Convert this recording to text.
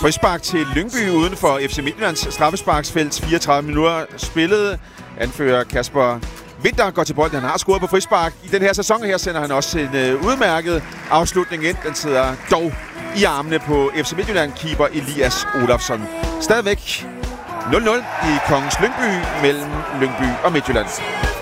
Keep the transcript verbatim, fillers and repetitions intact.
Frispark til Lyngby uden for F C Midtjyllands straffesparksfelt. fireogtredive minutter spillet. Anfører Kasper Winther går til bolden. Han har scoret på frispark. I den her sæson her sender han også en øh, udmærket afslutning ind. Den sidder dog i armene på F C Midtjylland-keeper Elias Olafsson. Stadigvæk nul nul i Kongens Lyngby mellem Lyngby og Midtjylland.